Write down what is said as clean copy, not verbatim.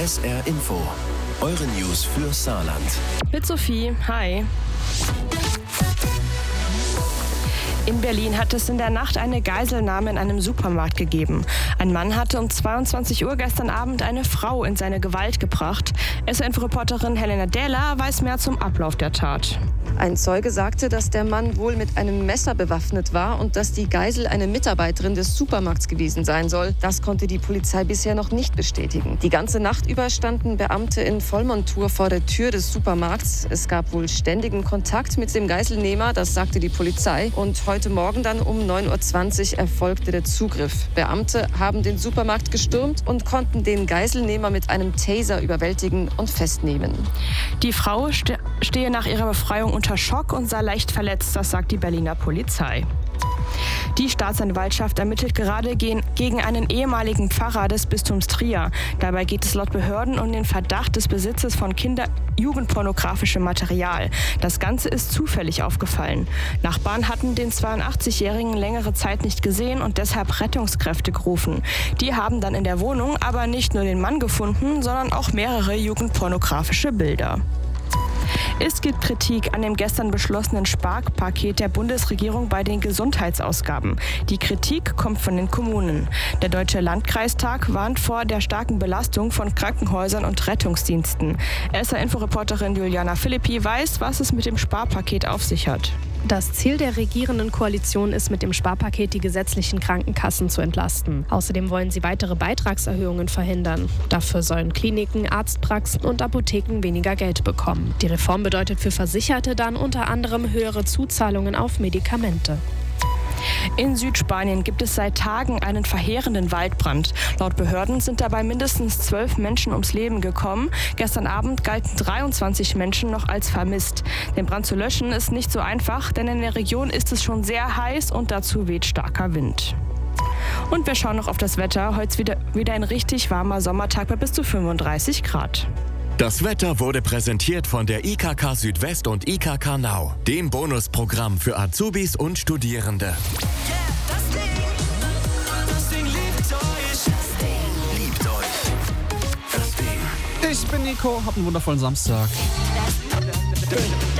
SR Info. Eure News für Saarland. Mit Sophie, hi. In Berlin hat es in der Nacht eine Geiselnahme in einem Supermarkt gegeben. Ein Mann hatte um 22 Uhr gestern Abend eine Frau in seine Gewalt gebracht. SR-Info-Reporterin Helena Dähler weiß mehr zum Ablauf der Tat. Ein Zeuge sagte, dass der Mann wohl mit einem Messer bewaffnet war und dass die Geisel eine Mitarbeiterin des Supermarkts gewesen sein soll. Das konnte die Polizei bisher noch nicht bestätigen. Die ganze Nacht über standen Beamte in Vollmontur vor der Tür des Supermarkts. Es gab wohl ständigen Kontakt mit dem Geiselnehmer, das sagte die Polizei. Und heute Morgen dann um 9.20 Uhr erfolgte der Zugriff. Beamte haben den Supermarkt gestürmt und konnten den Geiselnehmer mit einem Taser überwältigen und festnehmen. Die Frau stehe nach ihrer Befreiung unter Schock und sei leicht verletzt, das sagt die Berliner Polizei. Die Staatsanwaltschaft ermittelt gerade gegen einen ehemaligen Pfarrer des Bistums Trier. Dabei geht es laut Behörden um den Verdacht des Besitzes von jugendpornografischem Material. Das Ganze ist zufällig aufgefallen. Nachbarn hatten den 82-Jährigen längere Zeit nicht gesehen und deshalb Rettungskräfte gerufen. Die haben dann in der Wohnung aber nicht nur den Mann gefunden, sondern auch mehrere jugendpornografische Bilder. Es gibt Kritik an dem gestern beschlossenen Sparpaket der Bundesregierung bei den Gesundheitsausgaben. Die Kritik kommt von den Kommunen. Der Deutsche Landkreistag warnt vor der starken Belastung von Krankenhäusern und Rettungsdiensten. SR-Info-Reporterin Juliana Philippi weiß, was es mit dem Sparpaket auf sich hat. Das Ziel der regierenden Koalition ist, mit dem Sparpaket die gesetzlichen Krankenkassen zu entlasten. Außerdem wollen sie weitere Beitragserhöhungen verhindern. Dafür sollen Kliniken, Arztpraxen und Apotheken weniger Geld bekommen. Die Reform bedeutet für Versicherte dann unter anderem höhere Zuzahlungen auf Medikamente. In Südspanien gibt es seit Tagen einen verheerenden Waldbrand. Laut Behörden sind dabei mindestens 12 Menschen ums Leben gekommen. Gestern Abend galten 23 Menschen noch als vermisst. Den Brand zu löschen ist nicht so einfach, denn in der Region ist es schon sehr heiß und dazu weht starker Wind. Und wir schauen noch auf das Wetter. Heute ist wieder ein richtig warmer Sommertag bei bis zu 35 Grad. Das Wetter wurde präsentiert von der IKK Südwest und IKK Now, dem Bonusprogramm für Azubis und Studierende. Das Ding liebt euch. Liebt euch. Das Ding. Ich bin Nico, hab einen wundervollen Samstag.